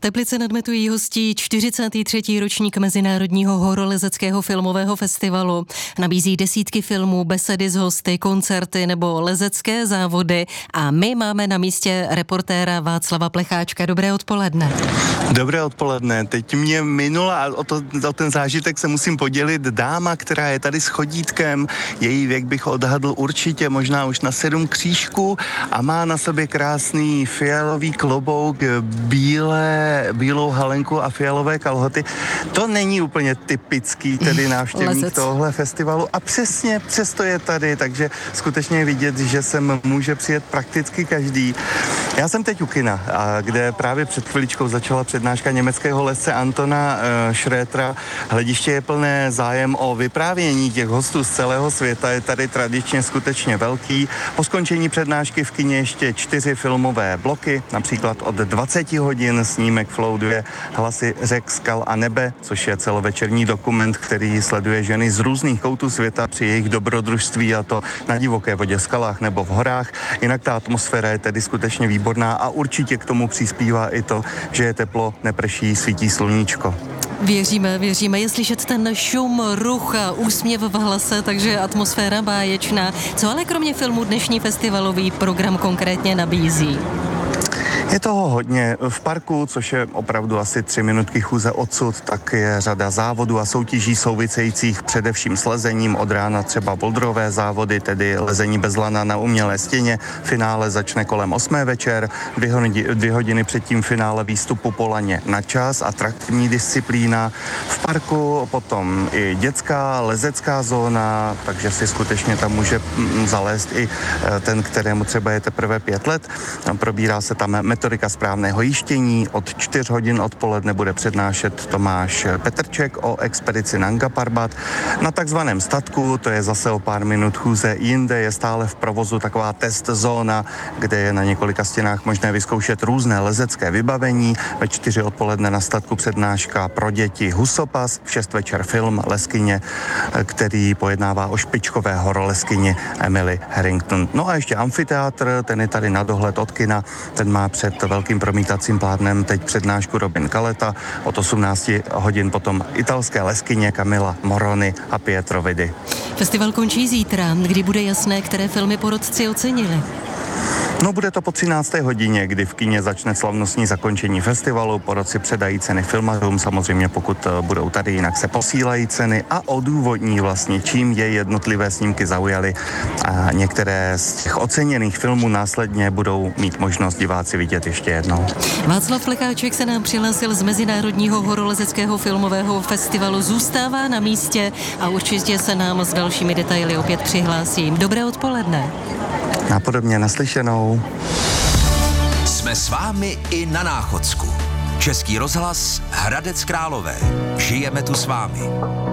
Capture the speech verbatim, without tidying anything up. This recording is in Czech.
Teplice nad Metují hostí čtyřicátý třetí ročník Mezinárodního horolezeckého filmového festivalu. Nabízí desítky filmů, besedy s hosty, koncerty nebo lezecké závody a my máme na místě reportéra Václava Plecháčka. Dobré odpoledne. Dobré odpoledne. Teď mě minula a o, to, o ten zážitek se musím podělit dáma, která je tady s chodítkem. Její věk bych odhadl určitě možná už na sedm křížků a má na sobě krásný fialový klobouk, bílé, bílou halenku a fialové kalhoty. To není úplně typický tedy návštěvník Lezec. tohle festivalu a přesně přesto je tady, takže skutečně je vidět, že sem může přijet prakticky každý. Já jsem teď u kina, kde právě před chviličkou začala přednáška německého lezce Antona uh, Schroetera. Hlediště je plné zájem o vyprávění těch hostů z celého světa, je tady tradičně skutečně velký. Po skončení přednášky v kině ještě čtyři filmové bloky, například od dvaceti hodin snímek Flow dva, Hlasy řek, skal a nebe, což je celovečerní dokument, který sleduje ženy z různých koutů světa při jejich dobrodružství, a to na divoké vodě, skalách nebo v horách. Jinak ta atmosféra je tedy skutečně výborná a určitě k tomu přispívá i to, že je teplo, neprší, svítí sluníčko. Věříme, věříme. Je slyšet ten šum, ruch a úsměv v hlase, takže atmosféra báječná. Co ale kromě filmu dnešní festivalový program konkrétně nabízí? Je toho hodně. V parku, což je opravdu asi tři minutky chůze odsud, tak je řada závodů a soutěží souvisejících především s lezením. Od rána třeba bouldrové závody, tedy lezení bez lana na umělé stěně. Finále začne kolem osmé večer, dvě, hodiny, dvě hodiny před tím finále výstupu po laně na čas, atraktivní disciplína. V parku potom i dětská lezecká zóna, takže si skutečně tam může zalézt i ten, kterému třeba je teprve pět let. Probírá se tam metodika správného jištění. Od čtyř hodin odpoledne bude přednášet Tomáš Petrček o expedici Nanga Parbat. Na takzvaném statku, to je zase o pár minut chůze jinde, je stále v provozu taková test zóna, kde je na několika stěnách možné vyzkoušet různé lezecké vybavení. Ve čtyři odpoledne na statku přednáška pro děti Husopas, v šest večer film Leskyně, který pojednává o špičkové horoleskyni Emily Harrington. No a ještě amfiteátr, ten je tady na dohled od kina, ten má před velkým promítacím plátnem teď přednášku Robin Kaleta, od osmnácti hodin potom italské leskyně Camilla Moroni a Pietro Vidi. Festival končí zítra, kdy bude jasné, které filmy porotci ocenili. No, bude to po třinácté hodině, kdy v kině začne slavnostní zakončení festivalu. Porotci předají ceny filmařům, samozřejmě pokud budou tady, jinak se posílají ceny a odůvodní vlastně, čím je jednotlivé snímky zaujaly. A některé z těch oceněných filmů následně budou mít možnost diváci vidět ještě jednou. Václav Plecháček se nám přihlásil z Mezinárodního horolezeckého filmového festivalu, zůstává na místě a určitě se nám s dalšími detaily opět přihlásí. Dobré odpoledne. Napodobně, naslyšenou. Jsme s vámi i na Náchodsku. Český rozhlas, Hradec Králové. Žijeme tu s vámi.